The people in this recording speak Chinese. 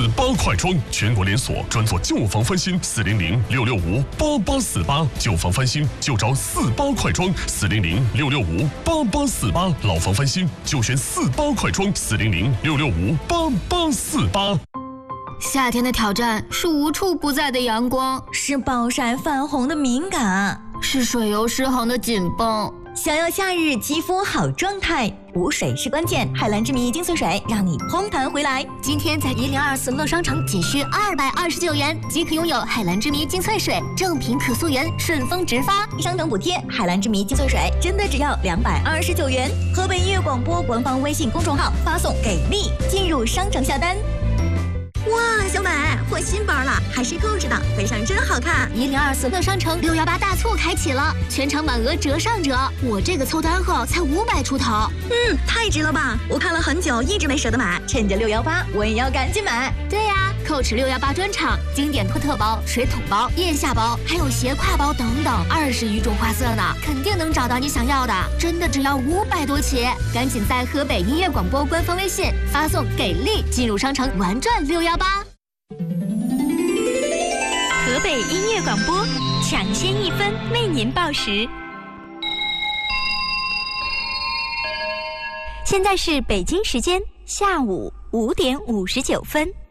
48快装，全国连锁，专做旧房翻新，400-665-8848，旧房翻新就找48快装，400-665-8848，老房翻新就选48快装，400-665-8848。 夏天的挑战是无处不在的阳光， 是暴晒泛红的敏感， 是水油失衡的紧绷。 想要夏日肌肤好状态，补水是关键。海蓝之谜精粹水让你嘭弹回来。 今天在1024乐商城仅需229元即可拥有海蓝之谜精粹水，正品可溯源，顺丰直发， 商城补贴。海蓝之谜精粹水真的只要229元。河北音乐广播官方微信公众号发送给力进入商城下单。哇，小美，换新包了，还是购置的，背上真好看。 1024乐商城618大促开启了，全场满额折上折，我这个凑单后才500出头。 太值了吧！我看了很久，一直没舍得买，趁着618，我也要赶紧买。 对呀，Coach 618专场，经典托特包、水桶包、腋下包，还有斜挎包等等，20余种花色呢，肯定能找到你想要的，真的只要500多起，赶紧在河北音乐广播官方微信发送给力进入商城玩转618。 河北音乐广播抢先1分为您报时。现在是北京时间下午5点59分。